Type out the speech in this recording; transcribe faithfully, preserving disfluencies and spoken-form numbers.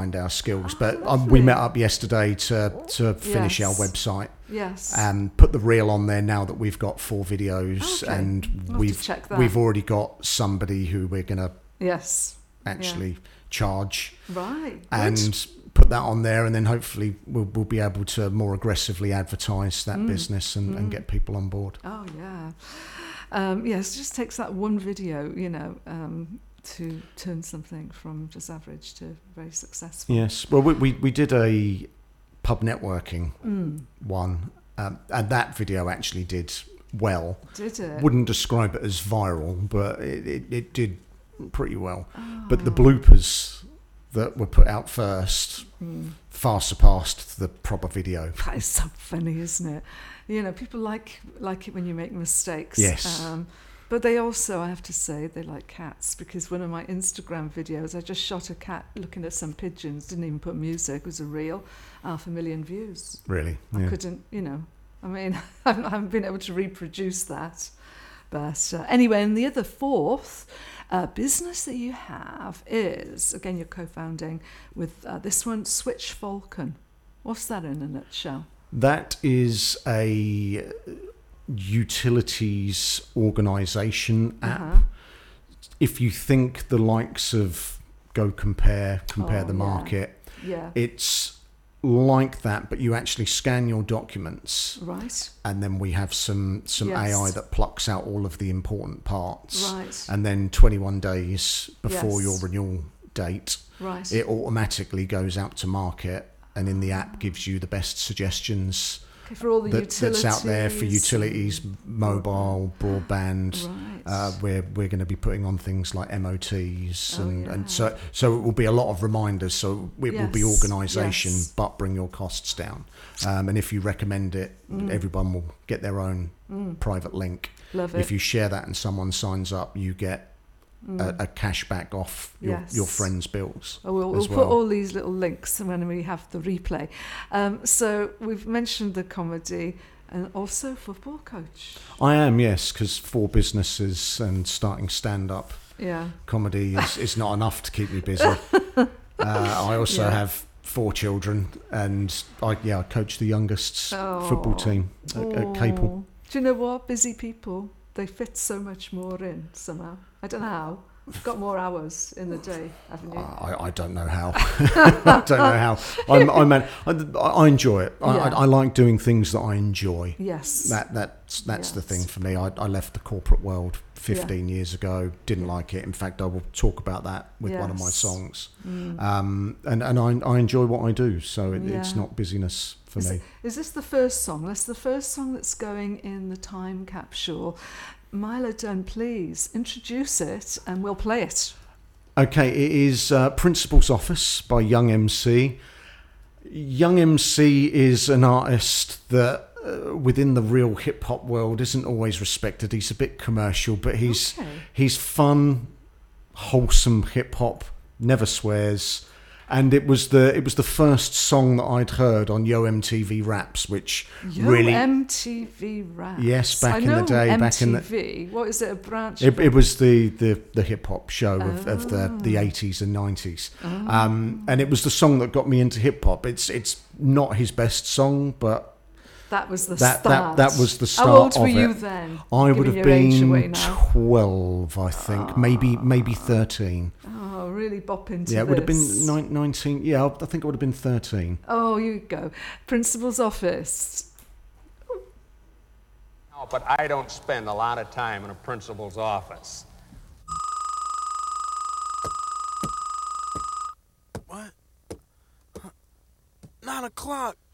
refined our skills. Oh, but um, lovely. we met up yesterday to to finish Yes. our website. Yes. Um, put the reel on there now that we've got four videos, Okay. and I'll have to we've check that. we've already got somebody who we're going to Yes. actually charge Right. and Good. put that on there, and then hopefully we'll, we'll be able to more aggressively advertise that Mm. business and, and get people on board. Oh, yeah. Um, yes, it just takes that one video, you know, um, to turn something from just average to very successful. Yes. Well, we we, we did a pub networking Mm. one, um, and that video actually did well. Did it? Wouldn't describe it as viral, but it, it, it did pretty well. Oh. But the bloopers that were put out first Mm. far surpassed the proper video. That is so funny, isn't it? You know, people like like it when you make mistakes. Yes. Um, but they also, I have to say, they like cats, because one of my Instagram videos, I just shot a cat looking at some pigeons, didn't even put music, it was a reel, half a million views. Really? I Yeah. couldn't, you know, I mean, I haven't been able to reproduce that. But uh, anyway, and the other fourth uh, business that you have is, again, you're co-founding with uh, this one, Switch Falcon. What's that in a nutshell? That is a utilities organisation app. Uh-huh. If you think the likes of Go Compare, Compare Oh, the yeah. Market, Yeah. it's like that, but you actually scan your documents, Right. and then we have some some Yes. A I that plucks out all of the important parts. Right. And then twenty-one days before Yes. your renewal date, Right. it automatically goes out to market, and in the app gives you the best suggestions Okay, for all the that, utilities. that's out there for utilities, mobile, broadband. Right. Uh, we're we're going to be putting on things like M O Ts, Oh, and, yeah. and so so it will be a lot of reminders. So it will be Yes, organisation, yes. but bring your costs down. Um, and if you recommend it, Mm. everyone will get their own private link. Love it. If you share that and someone signs up, you get a, a cash back off your, Mm. Yes. your friend's bills. Oh, we'll, we'll as put well. all these little links when we have the replay. Um, so we've mentioned the comedy and also football coach. I am, yes, because four businesses and starting stand-up Yeah. comedy is, is not enough to keep me busy. Uh, I also Yeah. have four children, and I yeah I coach the youngest's football Oh. team at, at Capel. Oh. Do you know what? Busy people, they fit so much more in somehow. I don't know how. You've got more hours in the day, haven't you? I, I don't know how. I don't know how. I'm, I'm an, I, I enjoy it. I, Yeah. I, I like doing things that I enjoy. Yes. That that's that's the Yes. thing for me. I, I left the corporate world fifteen years ago. Didn't like it. In fact, I will talk about that with one of my Yes. songs. Mm. Um, and and I, I enjoy what I do, so it, it's Yeah. not busyness for Is, me. it, is this the first song? That's the first song that's going in the time capsule. Mila Dunn, please introduce it and we'll play it. Okay, it is uh, Principal's Office by Young M C. Young M C is an artist that uh, within the real hip hop world isn't always respected. He's a bit commercial, but he's Okay. he's fun, wholesome hip hop, never swears. And it was the it was the first song that I'd heard on Yo M T V Raps, which Yo really M T V Raps. Yes, back I in the know day, M T V. back in the- What is it? A branch? It, of it was the, the, the hip hop show of, of the, Oh. the eighties and nineties, um, and it was the song that got me into hip hop. It's it's not his best song, but That was the that start. that that was the start How old of were you it. then? I would Giving have your age away been now. twelve, I think, maybe maybe thirteen. Oh, really bop into Yeah, it would have been this. nine, nineteen. Yeah, I think it would have been thirteen. Oh, you go. Principal's office. No, but I don't spend a lot of time in a principal's office. What? Huh. Nine o'clock.